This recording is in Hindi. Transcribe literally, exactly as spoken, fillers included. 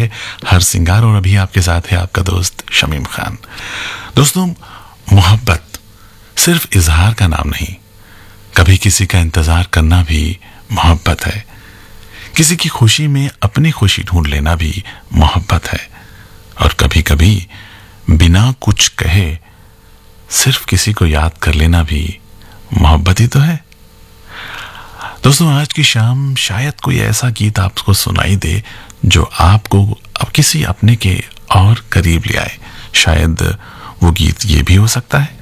हर सिंगार, और अभी आपके साथ है आपका दोस्त शमीम खान। दोस्तों, मोहब्बत सिर्फ इजहार का नाम नहीं, कभी किसी का इंतजार करना भी मोहब्बत है। किसी की खुशी में अपनी खुशी ढूंढ लेना भी मोहब्बत है। और कभी कभी बिना कुछ कहे सिर्फ किसी को याद कर लेना भी मोहब्बत ही तो है। दोस्तों, आज की शाम शायद कोई ऐसा गीत आपको सुनाई दे जो आपको अब किसी अपने के और करीब ले आए। शायद वो गीत ये भी हो सकता है